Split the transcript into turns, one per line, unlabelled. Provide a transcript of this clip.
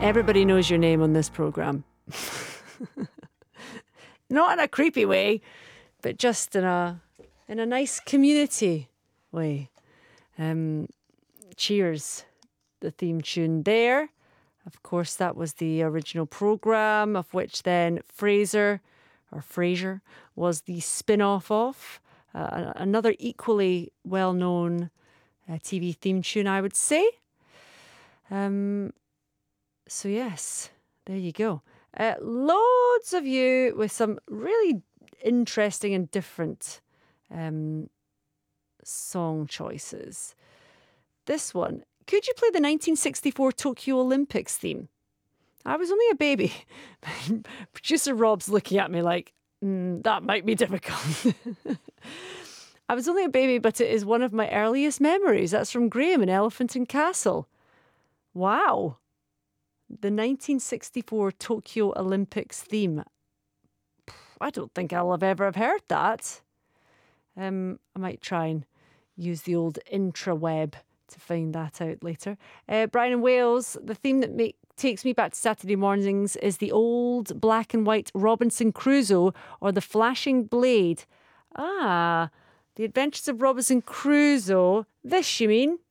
Everybody knows your name on this programme. Not in a creepy way, but just in a nice community way. Cheers, the theme tune there. Of course, that was the original programme, of which then Frasier was the spin-off of. Another equally well-known TV theme tune, I would say. So yes, there you go. Loads of you with some really interesting and different song choices. This one, could you play the 1964 Tokyo Olympics theme? I was only a baby. Producer Rob's looking at me like, that might be difficult. I was only a baby, but it is one of my earliest memories. That's from Graham in Elephant and Castle. Wow. The 1964 Tokyo Olympics theme. I don't think I'll ever have heard that. I might try and use the old intraweb to find that out later. Brian in Wales, the theme that takes me back to Saturday mornings is the old black and white Robinson Crusoe or the Flashing Blade. The Adventures of Robinson Crusoe. This, you mean?